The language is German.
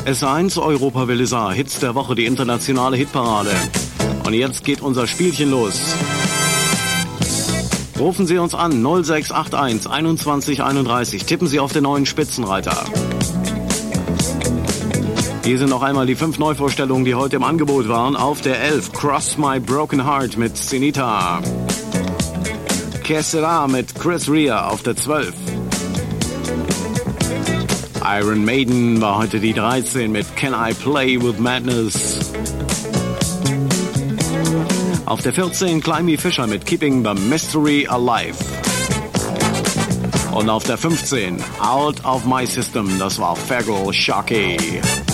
S1 Europawelle Saar, Hits der Woche, die internationale Hitparade. Und jetzt geht unser Spielchen los. Rufen Sie uns an 0681 21 31. Tippen Sie auf den neuen Spitzenreiter. Hier sind noch einmal die 5 Neuvorstellungen, die heute im Angebot waren. Auf der 11 Cross My Broken Heart mit Sinita. Que Sera mit Chris Rea auf der 12. Iron Maiden war heute die 13 mit Can I Play With Madness. Auf der 14 Climby Fisher mit Keeping the Mystery Alive. Und auf der 15 Out of My System, das war Feral Sharky.